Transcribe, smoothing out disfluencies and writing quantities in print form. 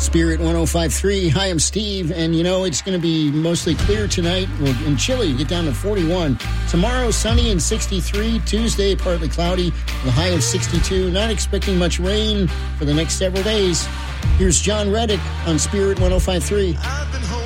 Spirit 105.3. Hi, I'm Steve, and it's going to be mostly clear tonight. In chilly, get down to 41. Tomorrow, sunny and 63. Tuesday, partly cloudy, the high of 62. Not expecting much rain for the next several days. Here's John Reddick on Spirit 105.3.